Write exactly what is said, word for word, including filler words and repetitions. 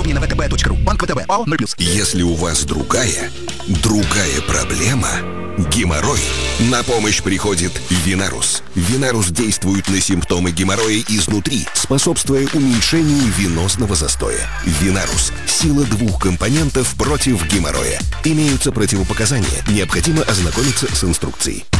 Подробнее на вэ тэ бэ точка ру. Банк вэ тэ бэ. ОАО ноль плюс. Если у вас другая, другая проблема, геморрой, на помощь приходит Винарус. Винарус действует на симптомы геморроя изнутри, способствуя уменьшению венозного застоя. Винарус – сила двух компонентов против геморроя. Имеются противопоказания. Необходимо ознакомиться с инструкцией.